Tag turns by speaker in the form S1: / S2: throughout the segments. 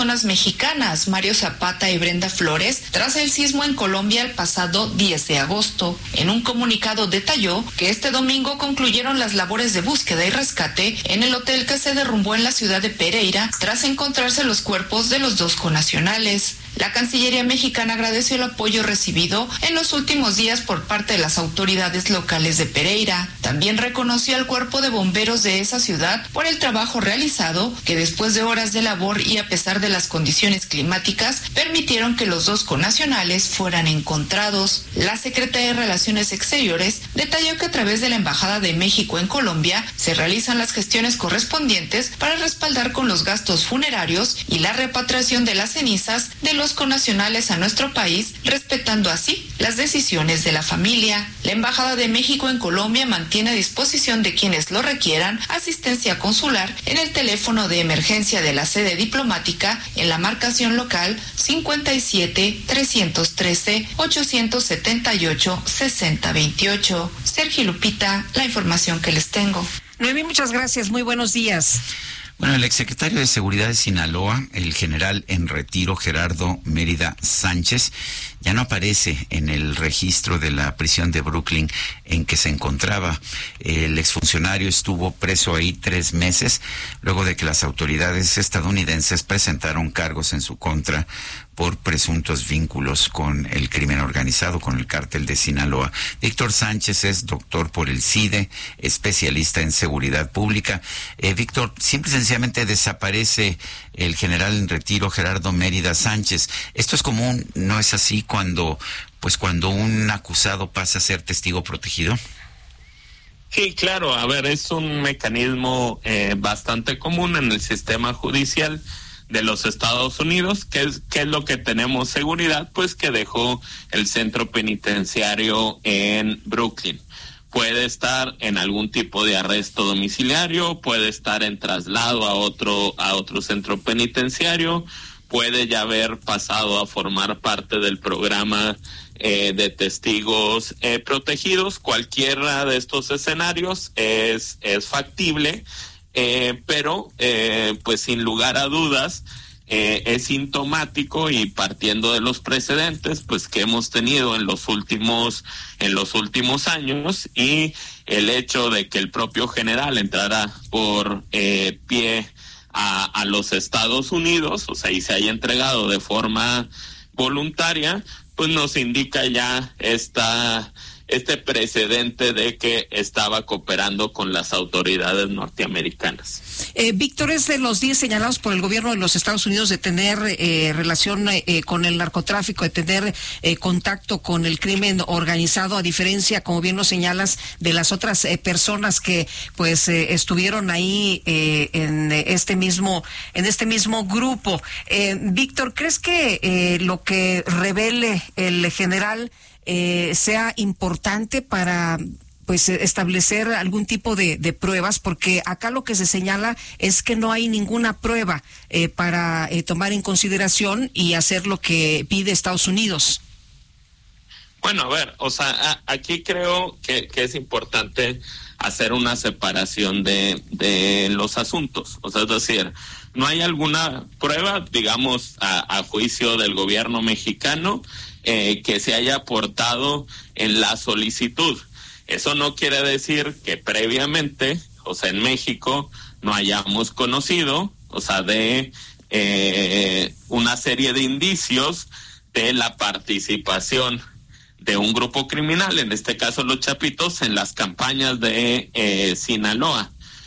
S1: mexicanas Mario Zapata y Brenda Flores tras el sismo en Colombia el pasado 10 de agosto. En un comunicado detalló que este domingo concluyeron las labores de búsqueda y rescate en el hotel que se derrumbó en la ciudad de Pereira tras encontrarse los cuerpos de los dos connacionales. La Cancillería mexicana agradeció el apoyo recibido en los últimos días por parte de las autoridades locales de Pereira. También reconoció al cuerpo de bomberos de esa ciudad por el trabajo realizado, que después de horas de labor y a pesar de las condiciones climáticas, permitieron que los dos connacionales fueran encontrados. La Secretaría de Relaciones Exteriores detalló que a través de la Embajada de México en Colombia se realizan las gestiones correspondientes para respaldar con los gastos funerarios y la repatriación de las cenizas de los connacionales a nuestro país, respetando así las decisiones de la familia. La Embajada de México en Colombia mantiene a disposición de quienes lo requieran asistencia consular en el teléfono de emergencia de la sede diplomática en la marcación local 57-313-878-6028. Sergio Lupita, la información que les tengo.
S2: Noemí, muchas gracias. Muy buenos días.
S3: Bueno, el exsecretario de Seguridad de Sinaloa, el general en retiro Gerardo Mérida Sánchez, ya no aparece en el registro de la prisión de Brooklyn en que se encontraba. El exfuncionario estuvo preso ahí 3 meses, luego de que las autoridades estadounidenses presentaron cargos en su contra por presuntos vínculos con el crimen organizado, con el cártel de Sinaloa. Víctor Sánchez es doctor por el CIDE, especialista en seguridad pública. Víctor, simple y sencillamente desaparece el general en retiro Gerardo Mérida Sánchez. Esto es común, ¿no es así cuando un acusado pasa a ser testigo protegido?
S4: Sí, claro. A ver, es un mecanismo bastante común en el sistema judicial de los Estados Unidos. ¿Qué es lo que tenemos seguridad? Pues que dejó el centro penitenciario en Brooklyn. Puede estar en algún tipo de arresto domiciliario, puede estar en traslado a otro centro penitenciario, puede ya haber pasado a formar parte del programa de testigos protegidos. Cualquiera de estos escenarios es factible. Pero pues sin lugar a dudas es sintomático, y partiendo de los precedentes pues que hemos tenido en los últimos años, y el hecho de que el propio general entrara por pie a los Estados Unidos, o sea, y se haya entregado de forma voluntaria, pues nos indica ya este precedente de que estaba cooperando con las autoridades norteamericanas.
S2: Víctor, es de los 10 señalados por el gobierno de los Estados Unidos de tener relación con el narcotráfico, de tener contacto con el crimen organizado, a diferencia, como bien lo señalas, de las otras personas que pues estuvieron ahí en este mismo grupo. Víctor, ¿crees que lo que revele el general sea importante para pues establecer algún tipo de pruebas? Porque acá lo que se señala es que no hay ninguna prueba para tomar en consideración y hacer lo que pide Estados Unidos.
S4: Bueno, a ver, o sea, aquí creo que es importante hacer una separación de los asuntos. O sea, es decir, no hay alguna prueba, digamos, a juicio del gobierno mexicano que se haya aportado en la solicitud. Eso no quiere decir que previamente, o sea, en México, no hayamos conocido, o sea, de una serie de indicios de la participación de un grupo criminal, en este caso los Chapitos, en las campañas de Sinaloa.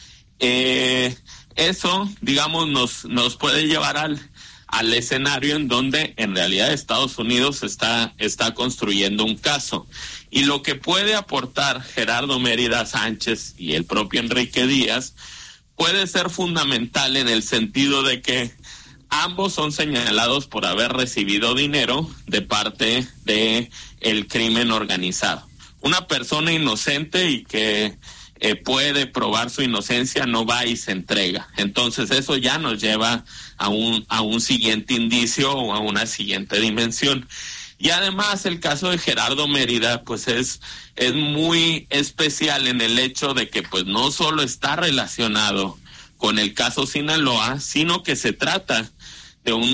S4: Eso, digamos, nos puede llevar al escenario en donde en realidad Estados Unidos está construyendo un caso. Y lo que puede aportar Gerardo Mérida Sánchez y el propio Enrique Díaz puede ser fundamental en el sentido de que ambos son señalados por haber recibido dinero de parte de el crimen organizado. Una persona inocente y que puede probar su inocencia no va y se entrega. Entonces eso ya nos lleva a un siguiente indicio o a una siguiente dimensión. Y además el caso de Gerardo Mérida pues es muy especial en el hecho de que pues no solo está relacionado con el caso Sinaloa, sino que se trata de un